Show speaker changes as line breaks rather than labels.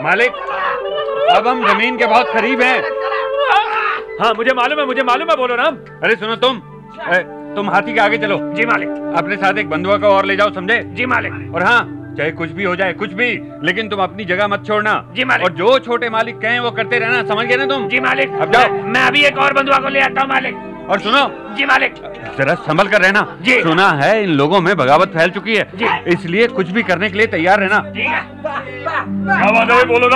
मालिक, अब हम जमीन के बहुत करीब हैं।
हाँ मुझे मालूम है, बोलो ना।
अरे सुनो, तुम हाथी के आगे चलो।
जी मालिक।
अपने साथ एक बंधुआ को और ले जाओ, समझे?
जी मालिक।
और हाँ, चाहे कुछ भी हो जाए, कुछ भी, लेकिन तुम अपनी जगह मत छोड़ना।
जी मालिक।
और जो छोटे मालिक कहें वो करते रहना, समझ गए ना तुम?
जी मालिक।
अब जाओ।
मैं अभी एक और बंधुआ को ले आता हूँ मालिक।
और सुनो। जी मालिक। जरा संभल कर रहना। जी। सुना है इन लोगों में बगावत फैल चुकी है। जी। इसलिए कुछ भी करने के लिए तैयार रहना।
क्या बात है, बोलो ना।